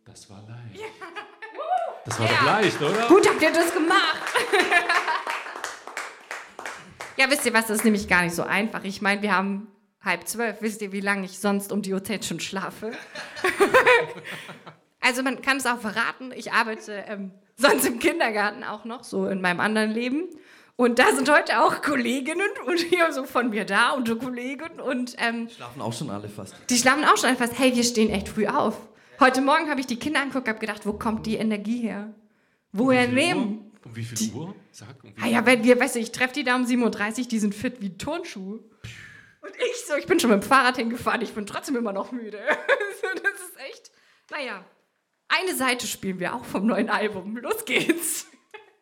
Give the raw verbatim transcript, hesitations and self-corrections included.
Das war leicht. Ja. Das war ja. doch leicht, oder? Gut habt ihr das gemacht. Ja, wisst ihr was, das ist nämlich gar nicht so einfach. Ich meine, wir haben halb zwölf. Wisst ihr, wie lange ich sonst um die Uhrzeit schon schlafe? Also man kann es auch verraten. Ich arbeite ähm, sonst im Kindergarten auch noch, so in meinem anderen Leben. Und da sind heute auch Kolleginnen und hier so von mir da und Kollegen. Und, ähm, die schlafen auch schon alle fast. Die schlafen auch schon alle fast. Hey, wir stehen echt früh auf. Heute Morgen habe ich die Kinder angeguckt und habe gedacht, wo kommt die Energie her? Woher nehmen? Um wie viel die, Uhr? Sag, um wie ah ja, wenn wir, weißt du, ich treffe die da um sieben Uhr dreißig, die sind fit wie Turnschuhe. Und ich so, ich bin schon mit dem Fahrrad hingefahren, ich bin trotzdem immer noch müde. Das ist echt, naja. Eine Seite spielen wir auch vom neuen Album. Los geht's.